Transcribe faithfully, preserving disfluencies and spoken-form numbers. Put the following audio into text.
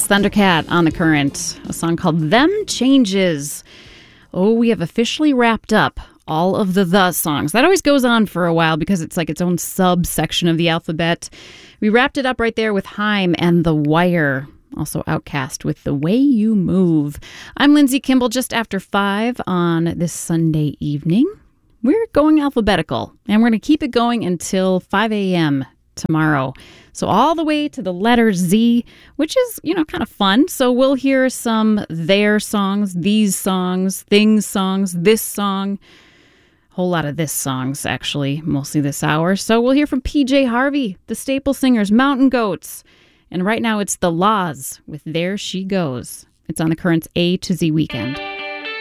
It's Thundercat on The Current, a song called Them Changes. Oh, we have officially wrapped up all of the the songs. That always goes on for a while because it's like its own subsection of the alphabet. We wrapped it up right there with Haim and The Wire. Also Outcast with The Way You Move. I'm Lindsay Kimball, just after five on this Sunday evening. We're going alphabetical, and we're going to keep it going until five a.m. tomorrow. So all the way to the letter Z, which is, you know, kind of fun. So we'll hear some their songs, these songs, things songs, this song. A whole lot of this songs, actually, mostly this hour. So we'll hear from P J Harvey, the Staple Singers, Mountain Goats. And right now it's The Laws with There She Goes. It's on The Current's A to Z Weekend.